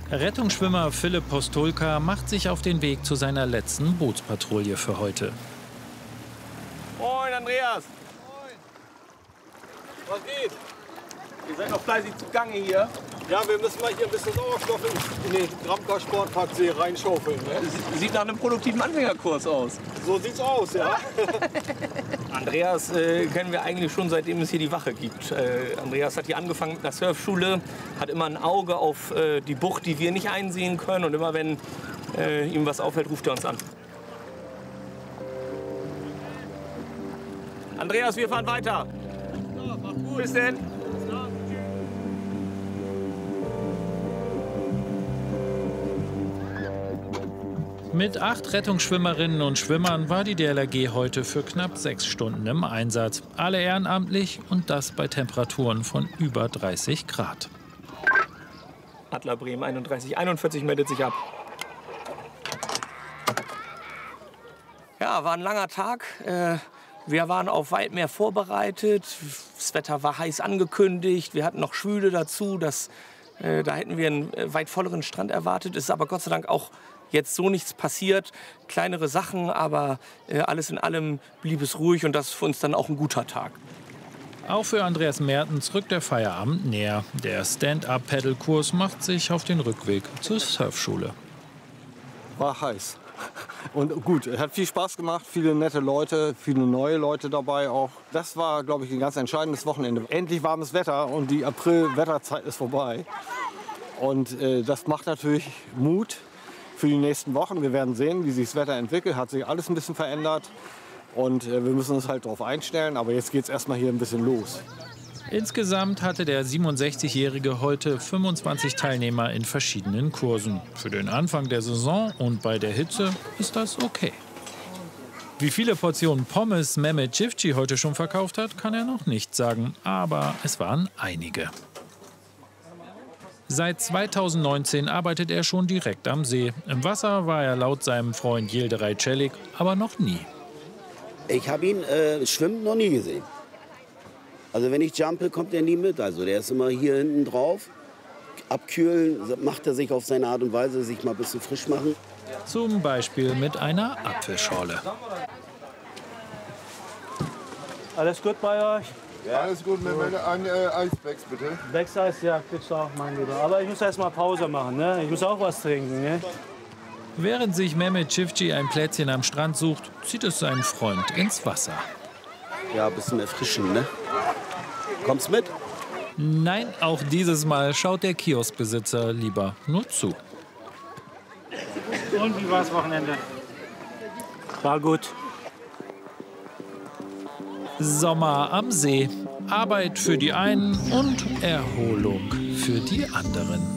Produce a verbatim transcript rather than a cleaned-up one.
Rettungsschwimmer Philipp Postulka macht sich auf den Weg zu seiner letzten Bootspatrouille für heute. Moin, Andreas. Moin. Was geht? Ihr seid noch fleißig zugange hier. Ja, wir müssen mal hier ein bisschen Sauerstoff in den Gramka Sportparksee reinschaufeln. Ne? Sieht nach einem produktiven Anfängerkurs aus. So sieht's aus, ja. Andreas äh, kennen wir eigentlich schon, seitdem es hier die Wache gibt. Äh, Andreas hat hier angefangen mit einer Surfschule, hat immer ein Auge auf äh, die Bucht, die wir nicht einsehen können. Und immer wenn äh, ihm was auffällt, ruft er uns an. Andreas, wir fahren weiter. Ja, macht gut. Bis denn. Mit acht Rettungsschwimmerinnen und Schwimmern war die D L R G heute für knapp sechs Stunden im Einsatz. Alle ehrenamtlich und das bei Temperaturen von über dreißig Grad. Adler Bremen einunddreißig einundvierzig meldet sich ab. Ja, war ein langer Tag. Wir waren auf weit mehr vorbereitet. Das Wetter war heiß angekündigt. Wir hatten noch Schwüle dazu. Das, da hätten wir einen weit volleren Strand erwartet. Ist aber Gott sei Dank auch jetzt so nichts passiert, kleinere Sachen, aber äh, alles in allem blieb es ruhig und das ist für uns dann auch ein guter Tag. Auch für Andreas Mertens rückt der Feierabend näher. Der Stand-up-Paddle-Kurs macht sich auf den Rückweg zur Surfschule. War heiß. Und gut, hat viel Spaß gemacht, viele nette Leute, viele neue Leute dabei auch. Das war, glaube ich, ein ganz entscheidendes Wochenende. Endlich warmes Wetter und die April-Wetterzeit ist vorbei. Und äh, das macht natürlich Mut für die nächsten Wochen. Wir werden sehen, wie sich das Wetter entwickelt. Hat sich alles ein bisschen verändert. Und äh, wir müssen uns halt darauf einstellen. Aber jetzt geht es erstmal hier ein bisschen los. Insgesamt hatte der siebenundsechzigjährige heute fünfundzwanzig Teilnehmer in verschiedenen Kursen. Für den Anfang der Saison und bei der Hitze ist das okay. Wie viele Portionen Pommes Mehmet Cifci heute schon verkauft hat, kann er noch nicht sagen. Aber es waren einige. Seit zweitausendneunzehn arbeitet er schon direkt am See. Im Wasser war er laut seinem Freund Yildiray Celik aber noch nie. Ich habe ihn äh, schwimmen noch nie gesehen. Also wenn ich jumpe, kommt er nie mit. Also der ist immer hier hinten drauf. Abkühlen macht er sich auf seine Art und Weise, sich mal ein bisschen frisch machen. Zum Beispiel mit einer Apfelschorle. Alles gut bei euch? Ja, alles gut. Mit einem äh, Eisbecks, bitte. Becks-Eis, ja, kriegst du auch, mein Lieber. Aber ich muss erst mal Pause machen, ne? Ich muss auch was trinken, ne? Während sich Mehmet Cifci ein Plätzchen am Strand sucht, zieht es seinen Freund ins Wasser. Ja, ein bisschen erfrischen, ne? Kommst mit? Nein, auch dieses Mal schaut der Kioskbesitzer lieber nur zu. Und wie war's Wochenende? War gut. Sommer am See. Arbeit für die einen und Erholung für die anderen.